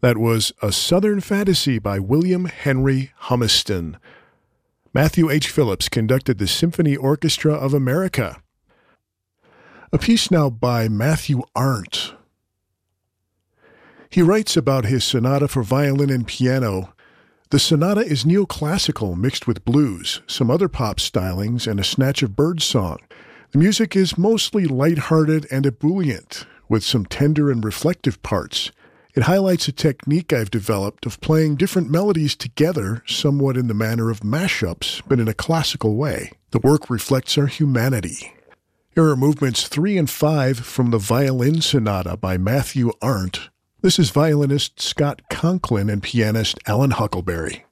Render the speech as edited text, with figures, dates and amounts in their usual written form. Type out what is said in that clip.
That was A Southern Fantasy by William Henry Humiston. Matthew H. Phillips conducted the Symphony Orchestra of America. A piece now by Matthew Arndt. He writes about his sonata for violin and piano. The sonata is neoclassical mixed with blues, some other pop stylings, and a snatch of birdsong. The music is mostly lighthearted and ebullient, with some tender and reflective parts. It highlights a technique I've developed of playing different melodies together, somewhat in the manner of mashups, but in a classical way. The work reflects our humanity. Here are movements 3 and 5 from the Violin Sonata by Matthew Arndt. This is violinist Scott Conklin and pianist Alan Huckleberry.